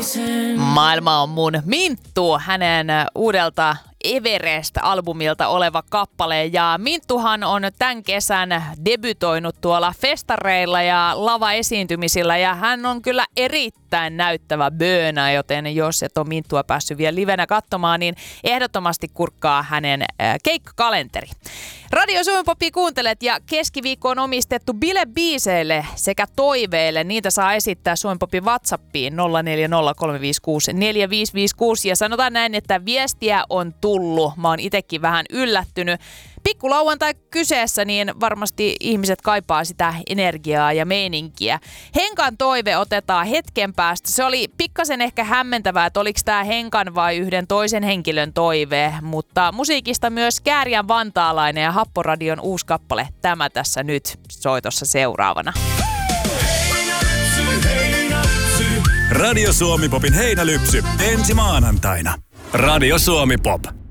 Maailma on mun Minttu, hänen uudelta Everest-albumilta oleva kappale. Ja Minttuhan on tämän kesän debytoinut tuolla festareilla ja lava-esiintymisillä. Ja hän on kyllä erittäin näyttävä böönä, joten jos et ole Minttua päässyt vielä livenä katsomaan, niin ehdottomasti kurkkaa hänen keikkakalenteri. Radio Suomen Popia kuuntelet ja keskiviikko on omistettu bilebiiseille sekä toiveille. Niitä saa esittää Suomen Popin WhatsAppiin 0403564556 ja sanotaan näin, että viestiä on tullut. Mä oon itekin vähän yllättynyt. Pikkulauantai kyseessä, niin varmasti ihmiset kaipaa sitä energiaa ja meininkiä. Henkan toive otetaan hetken päästä. Se oli pikkasen ehkä hämmentävää, että oliko tämä Henkan vai yhden toisen henkilön toive. Mutta musiikista myös Kääriän vantaalainen ja Happoradion uusi kappale. Tämä tässä nyt soitossa seuraavana. Radio Suomi Popin heinälypsy ensi maanantaina. Radio Suomi Pop.